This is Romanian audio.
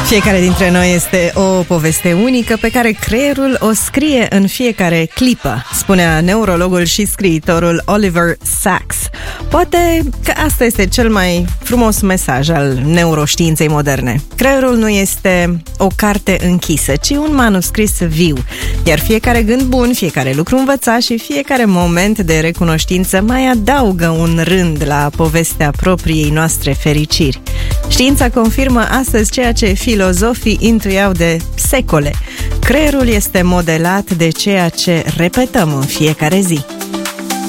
Fiecare dintre noi este o poveste unică pe care creierul o scrie în fiecare clipă, spunea neurologul și scriitorul Oliver Sacks. Poate că asta este cel mai frumos mesaj al neuroștiinței moderne. Creierul nu este o carte închisă, ci un manuscris viu, iar fiecare gând bun, fiecare lucru învățat și fiecare moment de recunoștință mai adaugă un rând la povestea propriei noastre fericiri. Știința confirmă astăzi ceea ce filozofii intuiau de secole. Creierul este modelat de ceea ce repetăm în fiecare zi.